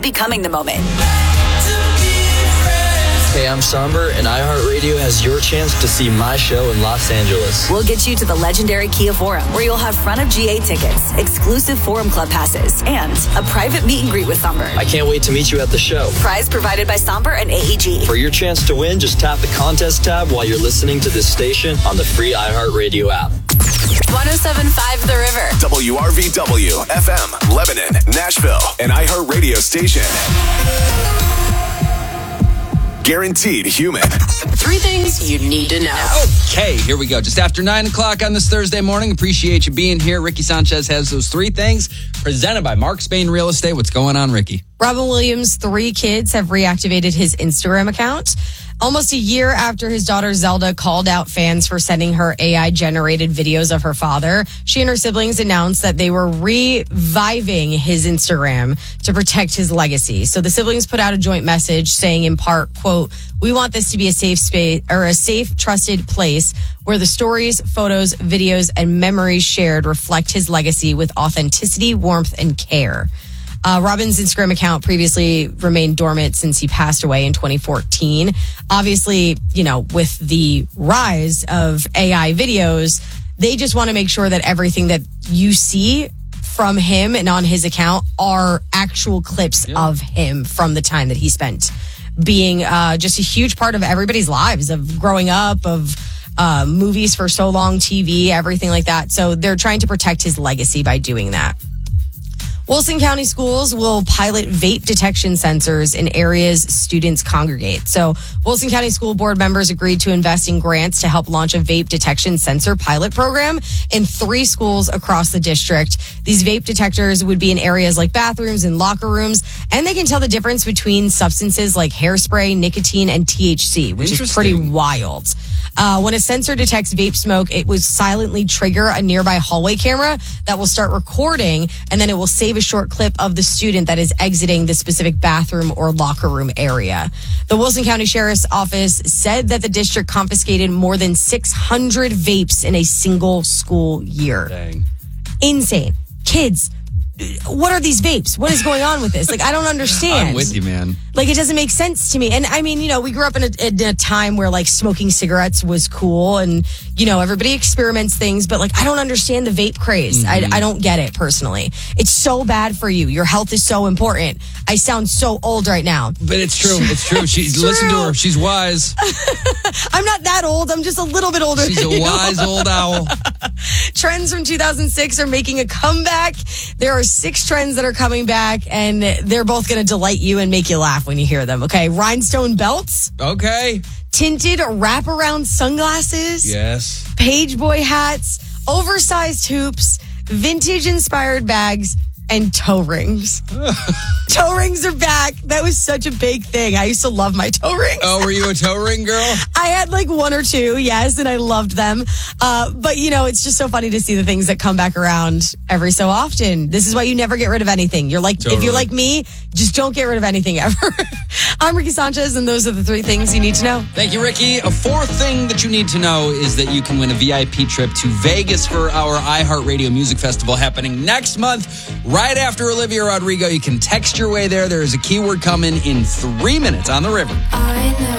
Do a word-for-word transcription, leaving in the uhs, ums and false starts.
becoming the moment. Hey, I'm Somber, and iHeartRadio has your chance to see my show in Los Angeles. We'll get you to the legendary Kia Forum, where you'll have front of G A tickets, exclusive Forum Club passes, and a private meet and greet with Somber. I can't wait to meet you at the show. Prize provided by Somber and A E G. For your chance to win, just tap the contest tab while you're listening to this station on the free iHeartRadio app. one oh seven point five The River. W R V W, F M, Lebanon, Nashville, an iHeartRadio station. Guaranteed human. Three things you need to know. Okay, here we go. Just after nine o'clock on this Thursday morning. Appreciate you being here. Ricky Sanchez has those three things presented by Mark Spain Real Estate. What's going on, Ricky? Robin Williams' three kids have reactivated his Instagram account. Almost a year after his daughter Zelda called out fans for sending her A I-generated videos of her father, she and her siblings announced that they were reviving his Instagram to protect his legacy. So the siblings put out a joint message saying in part, quote, "We want this to be a safe space or a safe, trusted place where the stories, photos, videos, and memories shared reflect his legacy with authenticity, warmth, and care." Uh, Robin's Instagram account previously remained dormant since he passed away in twenty fourteen. Obviously, you know, with the rise of A I videos, they just want to make sure that everything that you see from him and on his account are actual clips yeah. of him from the time that he spent being uh, just a huge part of everybody's lives, of growing up, of uh, movies for so long, T V, everything like that. So they're trying to protect his legacy by doing that. Wilson County Schools will pilot vape detection sensors in areas students congregate. So Wilson County School Board members agreed to invest in grants to help launch a vape detection sensor pilot program in three schools across the district. These vape detectors would be in areas like bathrooms and locker rooms, and they can tell the difference between substances like hairspray, nicotine, and T H C, which is pretty wild. Uh, when a sensor detects vape smoke, it will silently trigger a nearby hallway camera that will start recording, and then it will save a short clip of the student that is exiting the specific bathroom or locker room area. The Wilson County Sheriff's Office said that the district confiscated more than six hundred vapes in a single school year. Dang. Insane. Kids, what are these vapes? What is going on with this? Like, I don't understand. I'm with you, man. Like, it doesn't make sense to me. And I mean, you know, we grew up in a, in a time where like smoking cigarettes was cool and, you know, everybody experiments things, but like, I don't understand the vape craze. Mm-hmm. I, I don't get it personally. It's so bad for you. Your health is so important. I sound so old right now. But it's true. It's true. She's It's true. Listen to her. She's wise. I'm not that old. I'm just a little bit older. She's a wise old owl. Trends from two thousand six are making a comeback. There are six trends that are coming back, and they're both going to delight you and make you laugh when you hear them. Okay, rhinestone belts. Okay. Tinted wraparound sunglasses. Yes. Page boy hats. Oversized hoops. Vintage inspired bags. And toe rings. Toe rings are back. That was such a big thing. I used to love my toe rings. Oh, were you a toe ring girl? I had like one or two, yes, and I loved them. Uh, but, you know, it's just so funny to see the things that come back around every so often. This is why you never get rid of anything. You're like, totally. If you're like me, just don't get rid of anything ever. I'm Ricky Sanchez, and those are the three things you need to know. Thank you, Ricky. A fourth thing that you need to know is that you can win a V I P trip to Vegas for our iHeartRadio Music Festival happening next month. Right after Olivia Rodrigo, you can text your way there. There is a keyword coming in three minutes on the river.